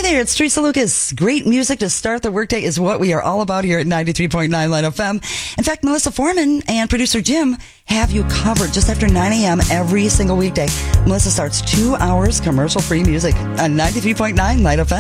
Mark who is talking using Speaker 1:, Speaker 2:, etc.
Speaker 1: there, it's Teresa Lucas. Great music to start the workday is what we are all about here at 93.9 Light FM. In fact, Melissa Foreman and producer Jim have you covered just after 9 a.m. every single weekday. Melissa starts 2 hours commercial-free music on 93.9 Light FM.